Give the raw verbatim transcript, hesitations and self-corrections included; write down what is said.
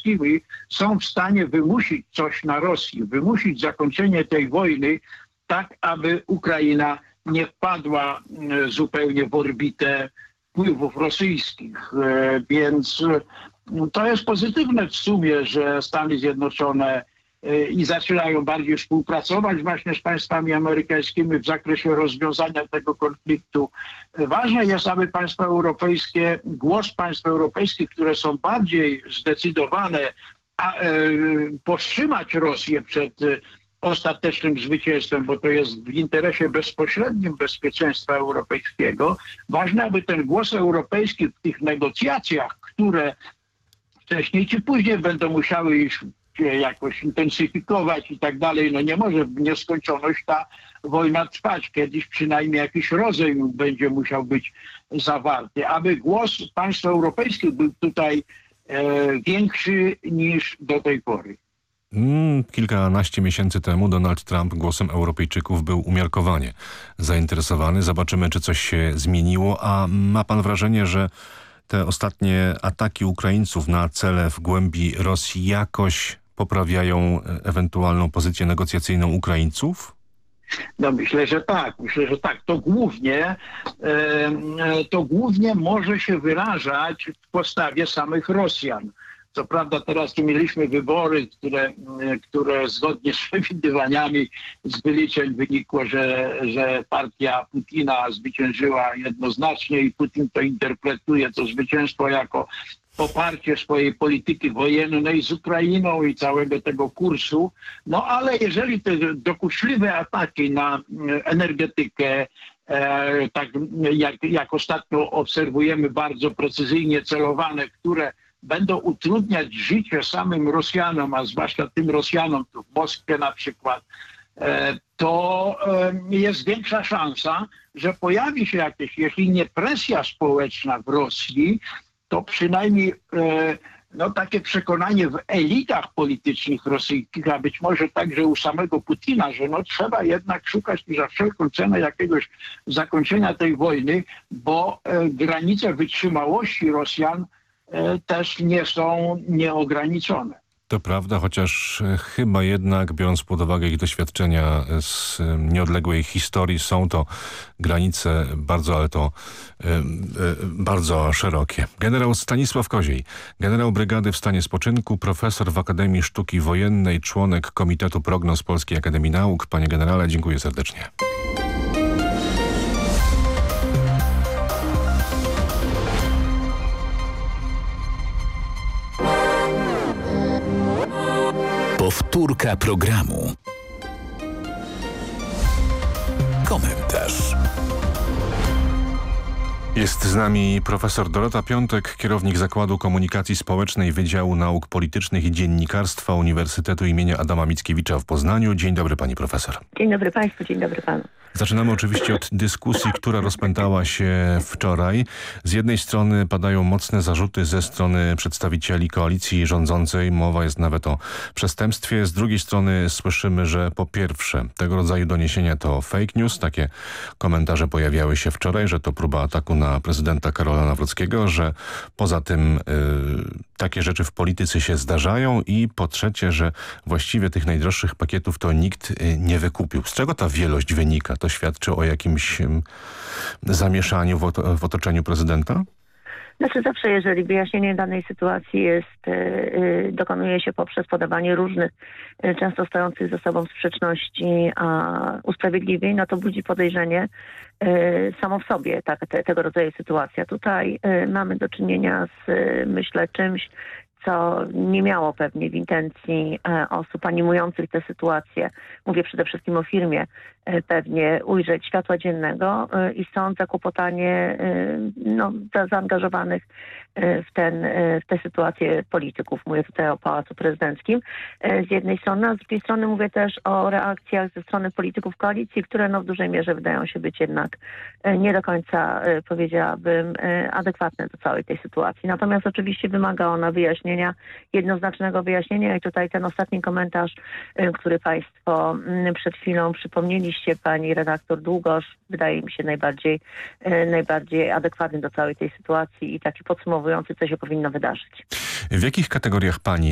europejskimi są w stanie wymusić coś na Rosji, wymusić zakończenie tej wojny, tak aby Ukraina nie wpadła zupełnie w orbitę wpływów rosyjskich. Więc to jest pozytywne w sumie, że Stany Zjednoczone i zaczynają bardziej współpracować właśnie z państwami amerykańskimi w zakresie rozwiązania tego konfliktu. Ważne jest, aby państwa europejskie, głos państw europejskich, które są bardziej zdecydowane, a, e, powstrzymać Rosję przed ostatecznym zwycięstwem, bo to jest w interesie bezpośrednim bezpieczeństwa europejskiego. Ważne, aby ten głos europejski w tych negocjacjach, które wcześniej czy później będą musiały już się jakoś intensyfikować i tak dalej, no nie może w nieskończoność ta wojna trwać. Kiedyś przynajmniej jakiś rozejm będzie musiał być zawarty, aby głos państw europejskich był tutaj e, większy niż do tej pory. Mm, kilkanaście miesięcy temu Donald Trump głosem Europejczyków był umiarkowanie zainteresowany. Zobaczymy, czy coś się zmieniło. A ma pan wrażenie, że te ostatnie ataki Ukraińców na cele w głębi Rosji jakoś poprawiają ewentualną pozycję negocjacyjną Ukraińców? No myślę, że tak. Myślę, że tak. To głównie, e, to głównie może się wyrażać w postawie samych Rosjan. Co prawda teraz tu mieliśmy wybory, które, które zgodnie z przewidywaniami z wyliczeń wynikło, że, że partia Putina zwyciężyła jednoznacznie i Putin to interpretuje to zwycięstwo jako poparcie swojej polityki wojennej z Ukrainą i całego tego kursu. No ale jeżeli te dokuczliwe ataki na energetykę, e, tak jak, jak ostatnio obserwujemy, bardzo precyzyjnie celowane, które będą utrudniać życie samym Rosjanom, a zwłaszcza tym Rosjanom tu w Moskwie na przykład, to jest większa szansa, że pojawi się jakieś, jeśli nie presja społeczna w Rosji, to przynajmniej no, takie przekonanie w elitach politycznych rosyjskich, a być może także u samego Putina, że no, trzeba jednak szukać za wszelką cenę jakiegoś zakończenia tej wojny, bo granice wytrzymałości Rosjan też nie są nieograniczone. To prawda, chociaż chyba jednak, biorąc pod uwagę ich doświadczenia z nieodległej historii, są to granice bardzo, ale to y, y, bardzo szerokie. Generał Stanisław Koziej, generał brygady w stanie spoczynku, profesor w Akademii Sztuki Wojennej, członek Komitetu Prognoz Polskiej Akademii Nauk. Panie generale, dziękuję serdecznie. Powtórka programu. Komentarz. Jest z nami profesor Dorota Piątek, kierownik Zakładu Komunikacji Społecznej Wydziału Nauk Politycznych i Dziennikarstwa Uniwersytetu imienia Adama Mickiewicza w Poznaniu. Dzień dobry pani profesor. Dzień dobry państwu, dzień dobry panu. Zaczynamy oczywiście od dyskusji, która rozpętała się wczoraj. Z jednej strony padają mocne zarzuty ze strony przedstawicieli koalicji rządzącej. Mowa jest nawet o przestępstwie. Z drugiej strony słyszymy, że po pierwsze tego rodzaju doniesienia to fake news. Takie komentarze pojawiały się wczoraj, że to próba ataku na prezydenta Karola Nawrockiego, że poza tym y, takie rzeczy w polityce się zdarzają i po trzecie, że właściwie tych najdroższych pakietów to nikt y, nie wykupił. Z czego ta wielość wynika? To świadczy o jakimś um, zamieszaniu w, oto w otoczeniu prezydenta? Znaczy zawsze, jeżeli wyjaśnienie danej sytuacji jest, yy, dokonuje się poprzez podawanie różnych, yy, często stojących ze sobą sprzeczności, a usprawiedliwień, no to budzi podejrzenie yy, samo w sobie tak, te, tego rodzaju sytuacja. Tutaj yy, mamy do czynienia z, yy, myślę, czymś, co nie miało pewnie w intencji e, osób animujących tę sytuację, mówię przede wszystkim o firmie, e, pewnie ujrzeć światła dziennego e, i stąd zakłopotanie e, no, za, zaangażowanych e, w, ten, e, w tę sytuację polityków. Mówię tutaj o Pałacu Prezydenckim e, z jednej strony, a z drugiej strony mówię też o reakcjach ze strony polityków koalicji, które no, w dużej mierze wydają się być jednak e, nie do końca, e, powiedziałabym, e, adekwatne do całej tej sytuacji. Natomiast oczywiście wymaga ona wyjaśnienia, jednoznacznego wyjaśnienia i tutaj ten ostatni komentarz, który państwo przed chwilą przypomnieliście, pani redaktor Długosz, wydaje mi się najbardziej, najbardziej adekwatny do całej tej sytuacji i taki podsumowujący, co się powinno wydarzyć. W jakich kategoriach pani